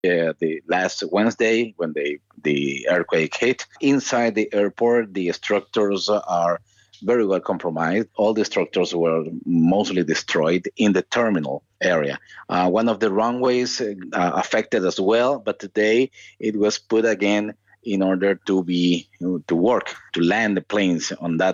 the last Wednesday when the earthquake hit. Inside the airport, the structures are very well compromised. All the structures were mostly destroyed in the terminal area. One of the runways affected as well, but today it was put again in order to work to land the planes on that